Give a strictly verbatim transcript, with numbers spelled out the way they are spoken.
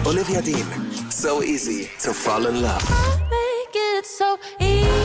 Olivia Dean, So Easy to Fall in Love. Make it so easy.